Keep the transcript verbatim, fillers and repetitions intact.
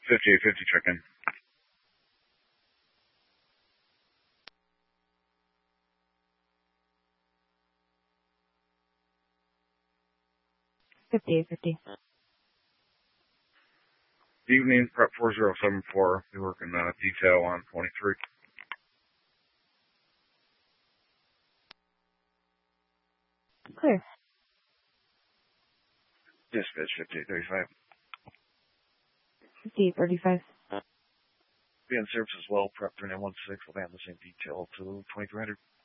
fifty-eight fifty check-in. fifty-eight fifty. Evening, prep four zero seven four. Be working uh, detail on twenty-three. Clear. Dispatch fifty-eight thirty-five. fifty-eight thirty-five. Be in service as well. Prep three nine one six. We'll have the same detail to twenty-three hundred.